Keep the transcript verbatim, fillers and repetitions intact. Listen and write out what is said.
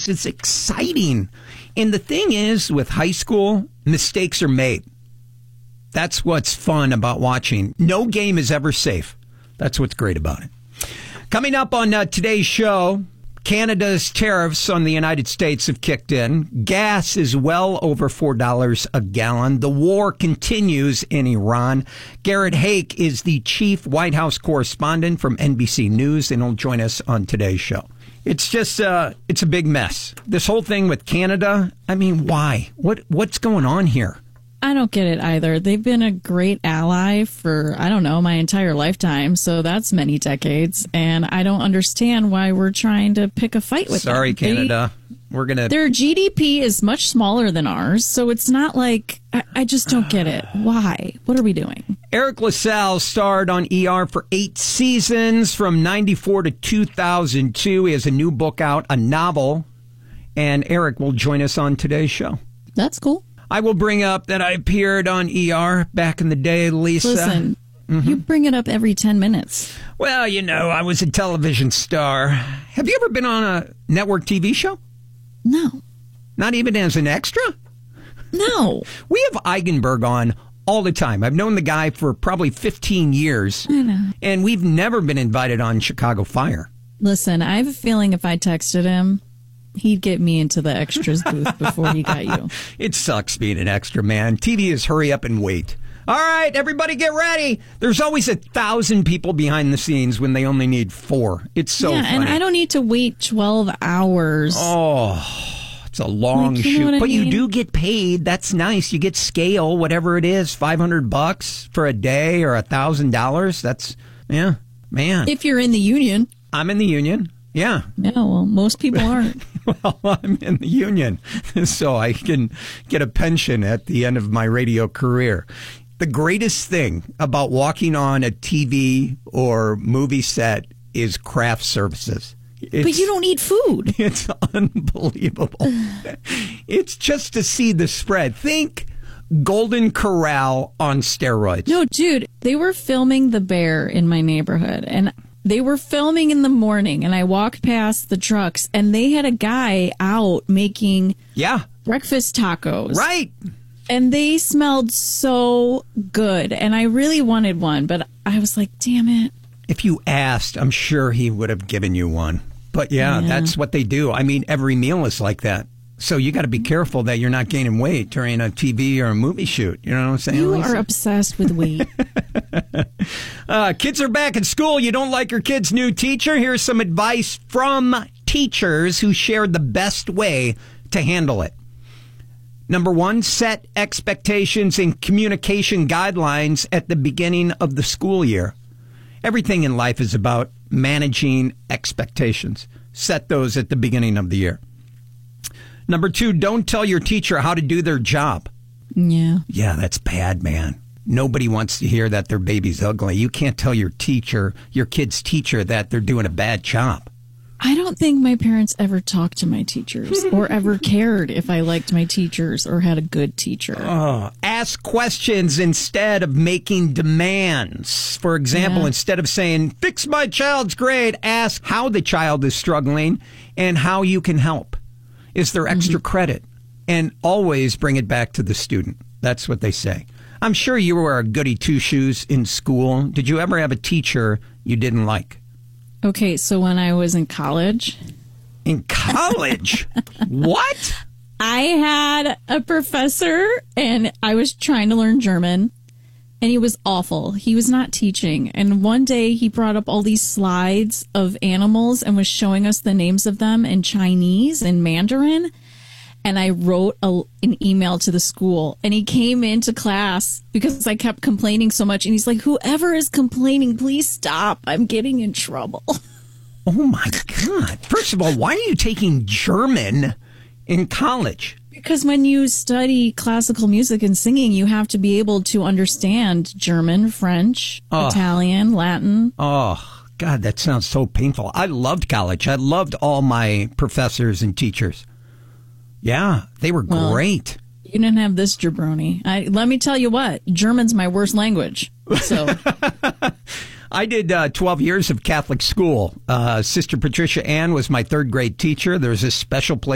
fast. It's exciting. And the thing is, with high school, mistakes are made. That's what's fun about watching. No game is ever safe. That's what's great about it. Coming up on uh, today's show, Canada's tariffs on the United States have kicked in. Gas is well over four dollars a gallon. The war continues in Iran. Garrett Haake is the chief White House correspondent from N B C News, and he'll join us on today's show. It's just, uh, it's a big mess. This whole thing with Canada, I mean, why? What What's going on here? I don't get it either. They've been a great ally for, I don't know, my entire lifetime. So that's many decades. And I don't understand why we're trying to pick a fight with Sorry, them. Canada. They, we're going to... Their G D P is much smaller than ours. So it's not like, I, I just don't get it. Why? What are we doing? Eric LaSalle starred on E R for eight seasons from ninety-four to two thousand two. He has a new book out, a novel. And Eric will join us on today's show. That's cool. I will bring up that I appeared on E R back in the day, Lisa. Listen, mm-hmm. You bring it up every ten minutes. Well, you know, I was a television star. Have you ever been on a network T V show? No. Not even as an extra? No. We have Eigenberg on all the time. I've known the guy for probably fifteen years. I know. And we've never been invited on Chicago Fire. Listen, I have a feeling if I texted him, he'd get me into the extras booth before he got you. It sucks being an extra, man. T V is hurry up and wait. All right, everybody get ready. There's always a thousand people behind the scenes when they only need four. It's so yeah, funny. And I don't need to wait twelve hours. Oh, it's a long like, you know shoot. what I But mean? you do get paid. That's nice. You get scale, whatever it is, five hundred bucks for a day or one thousand dollars. That's, yeah, man. If you're in the union. I'm in the union. Yeah. Yeah, well, most people aren't. Well, I'm in the union, so I can get a pension at the end of my radio career. The greatest thing about walking on a T V or movie set is craft services. It's, but you don't eat food. It's unbelievable. It's just to see the spread. Think Golden Corral on steroids. No, dude, they were filming The Bear in my neighborhood, and they were filming in the morning, and I walked past the trucks, and they had a guy out making yeah. breakfast tacos. Right. And they smelled so good, and I really wanted one, but I was like, damn it. If you asked, I'm sure he would have given you one. But yeah, yeah. That's what they do. I mean, every meal is like that. So you got to be careful that you're not gaining weight during a T V or a movie shoot. You know what I'm saying, You Lisa? are obsessed with weight. uh, kids are back at school. You don't like your kid's new teacher? Here's some advice from teachers who shared the best way to handle it. Number one, set expectations and communication guidelines at the beginning of the school year. Everything in life is about managing expectations. Set those at the beginning of the year. Number two, don't tell your teacher how to do their job. Yeah. Yeah, that's bad, man. Nobody wants to hear that their baby's ugly. You can't tell your teacher, your kid's teacher, that they're doing a bad job. I don't think my parents ever talked to my teachers or ever cared if I liked my teachers or had a good teacher. Oh, ask questions instead of making demands. For example, Yeah. instead of saying, fix my child's grade, ask how the child is struggling and how you can help. Is there extra mm-hmm. credit? And always bring it back to the student. That's what they say. I'm sure you were a goody two-shoes in school. Did you ever have a teacher you didn't like? Okay, so when I was in college. In college? What? I had a professor, and I was trying to learn German, and he was awful. He was not teaching. And one day he brought up all these slides of animals and was showing us the names of them in Chinese and Mandarin. And I wrote a, an email to the school, and he came into class because I kept complaining so much. And he's like, whoever is complaining, please stop. I'm getting in trouble. Oh, my God. First of all, why are you taking German in college? Because when you study classical music and singing, you have to be able to understand German, French, oh. Italian, Latin. Oh, God, that sounds so painful. I loved college. I loved all my professors and teachers. Yeah, they were well, great. You didn't have this jabroni. I, let me tell you what, German's my worst language. So I did uh, twelve years of Catholic school. Uh, Sister Patricia Ann was my third grade teacher. There's a special place